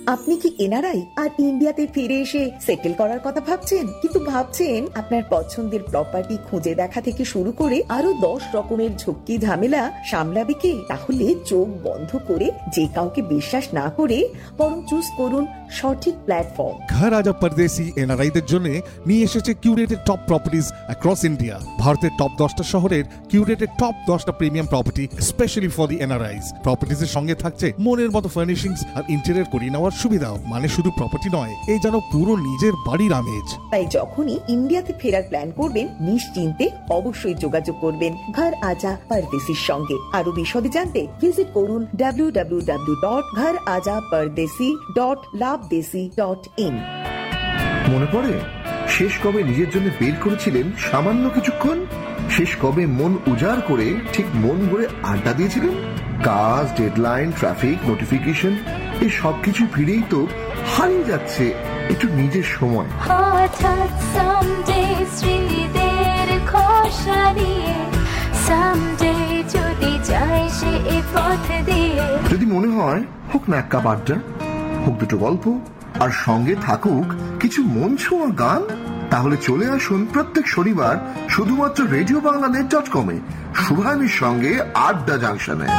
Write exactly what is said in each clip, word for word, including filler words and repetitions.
আপনি কি এনআরআই আর ইন্ডিয়াতে ফিরে এসে সেটেল করার কথা ভাবছেন, কিন্তু ভাবছেন আপনার পছন্দের প্রপার্টি খুঁজে দেখা থেকে শুরু করে আরো দশ রকমের ঝক্কি ঝামেলা সামলাবে কে? তাহলে চোখ বন্ধ করে যে কাউকে বিশ্বাস না করে বরং চুজ করুন সঠিক প্ল্যাটফর্ম। ঘর আজা পরদেশি এনআরআইদের জন্য নিয়ে এসেছে curated top properties across India. ভারতের টপ দশটা শহরের কিউরেটেড টপ দশটা premium property specially for the এনআরআইস। প্রপার্টিজের সঙ্গে থাকছে মনের মতো ফার্নিশিংস আর ইন্টেরিয়র করিয়ে নেওয়ার সুবিধাও। মানে শুধু প্রপার্টি নয়, এই যেন পুরো নিজের বাড়ির আমেজ। তাই যখনই ইন্ডিয়াতে ফেরার প্ল্যান করবেন নিশ্চিন্তে অবশ্যই যোগাযোগ করবেন ঘর আজা পরদেশির সঙ্গে। আরো বিশদে জানতে ভিজিট করুন ডাব্লিউ ডাব্লিউ ডাব্লিউ ডট ঘর আজা পরদেশি ডট লাভদেশি ডট ইন। মনে পড়ে শেষ কবে নিজের জন্য বের করেছিলেন সামান্য কিছুক্ষণ? শেষ কবে মন উজাড় করে ঠিক মন ভরে আড্ডা দিয়েছিলেন? কাজ, ডেডলাইন, ট্রাফিক, নোটিফিকেশন এই সবকিছু ফিরেই তো হারিয়ে যাচ্ছে একটু নিজের সময়। হঠাৎ সামডে স্মৃতিদের খোসা নিয়ে সামডে যদি যায় সে এই পথ দিয়ে, যদি মনে হয় হোক না এক কাপ আড্ডা, হোক দুটো গল্প, আর সঙ্গে থাকুক কিছু মন ছোঁয়া গান, তাহলে চলে আসুন প্রত্যেক শনিবার শুধুমাত্র রেডিও বাংলা নেট ডট কমে শুভানীর সঙ্গে আড্ডা জাংশনে।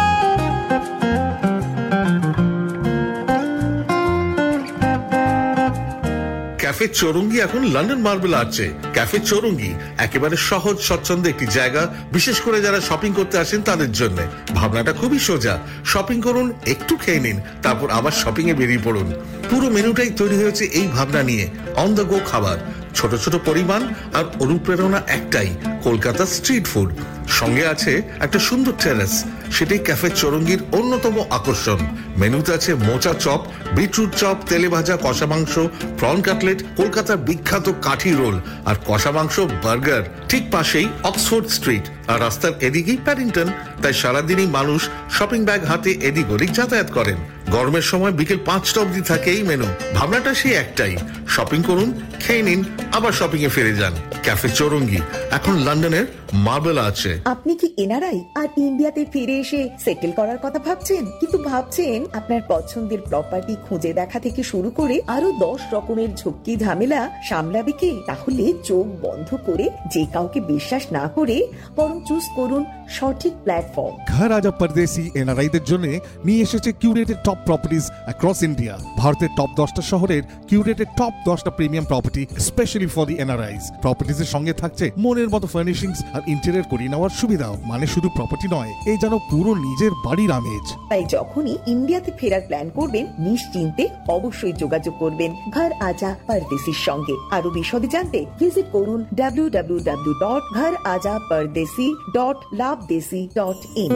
ক্যাফে চৌরঙ্গি এখন লন্ডন মার্বেল আর্চে। ক্যাফে চৌরঙ্গি একেবারে সহজ স্বচ্ছন্দ একটি জায়গা, বিশেষ করে যারা শপিং করতে আসেন তাদের জন্য। ভাবনাটা খুবই সোজা, শপিং করুন, একটু খেয়ে নিন, তারপর আবার শপিং এ বেরিয়ে পড়ুন। পুরো মেনুটাই তৈরি হয়েছে এই ভাবনা নিয়ে, অন দ্য গো খাবার, ছোট ছোট পরিমাণ আর অনুপ্রেরণা একটাই, কলকাতা স্ট্রিট ফুড। সঙ্গে আছে একটা সুন্দর টেরেস, সেটাই ক্যাফে চৌরঙ্গির অন্যতম আকর্ষণ। মেনুতে আছে মোচা চপ, বিটরুট চপ, তেলে ভাজা কষা মাংস, প্রন কাটলেট, কলকাতার বিখ্যাত কাঠি রোল আর কষা মাংস বার্গার। ঠিক পাশেই অক্সফোর্ড স্ট্রিট আর রাস্তার এদিকেই প্যাডিংটন। তাই সারাদিনই মানুষ শপিং ব্যাগ হাতে এদিক ওদিক যাতায়াত করেন। গরমের সময় বিকেল পাঁচটা অবধি থাকে এই মেনু। ভাবনাটা সেই একটাই, শপিং করুন, খেয়ে নিন, আবার শপিং এ ফিরে যান। ক্যাফে চৌরঙ্গি এখন লন্ডনের মার্বেল আছে। আপনি কি এনআরআই আর ইন্ডিয়াতে ফিরে এসে সেটেল করার কথা ভাবছেন, কিন্তু ভাবছেন আপনার পছন্দের প্রপার্টি খুঁজে দেখা থেকে শুরু করে আরো দশ রকমের ঝক্কি ঝামেলা সামলাবে কে? তাহলে চোখ বন্ধ করে যে কাউকে বিশ্বাস না করে বরং চুজ করুন সঠিক প্ল্যাটফর্ম। ঘর আজা পরদেশি এনআরআইদের জন্য নিয়ে এসেছে curated top properties across India. ভারতের টপ দশটা শহরের কিউরেটেড টপ দশটা premium property specially for the এনআরআইস। প্রপার্টিজের সঙ্গে থাকছে মনের মতো ফার্নিশিংস আর ইন্টেরিয়র করিয়ে নেওয়ার সুবিধাও। মানে শুধু প্রপার্টি নয়, এই যেন পুরো নিজের বাড়ির আমেজ। তাই যখনই ইন্ডিয়াতে ফেরার প্ল্যান করবেন নিশ্চিন্তে অবশ্যই যোগাযোগ করবেন ঘর আজা পরদেশির সঙ্গে। আরো বিশদে জানতে ভিজিট করুন ডাব্লিউ ডাব্লিউ ডাব্লিউ ডট ঘর আজা পরদেশি ডট লাভদেশি ডট ইন।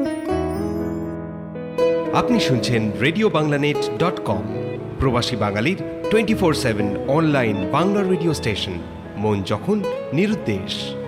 আপনি শুনছেন radio Bangla net dot com, প্রবাসী বাঙালির twenty four seven online Bangla radio station. মন যখন নিরুদ্দেশ।